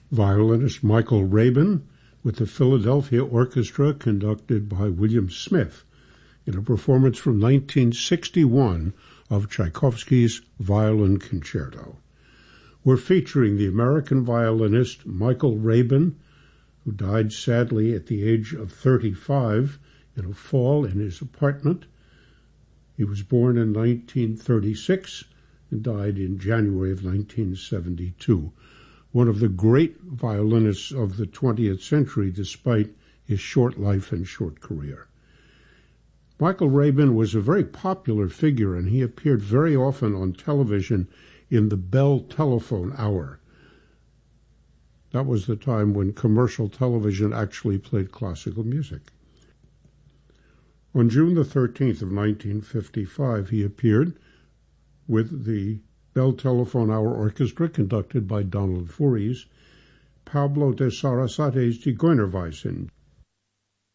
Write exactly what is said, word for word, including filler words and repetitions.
violinist Michael Rabin with the Philadelphia Orchestra conducted by William Smith in a performance from nineteen sixty-one of Tchaikovsky's Violin Concerto. We're featuring the American violinist Michael Rabin, who died sadly at the age of thirty-five in a fall in his apartment. He was born in nineteen thirty-six and died in January of nineteen seventy-two. One of the great violinists of the twentieth century, despite his short life and short career. Michael Rabin was a very popular figure, and he appeared very often on television in the Bell Telephone Hour. That was the time when commercial television actually played classical music. On June the thirteenth of nineteen fifty-five, he appeared with the Bell Telephone Hour Orchestra, conducted by Donald Voorhees, Pablo de Sarasate's Zigeunerweisen,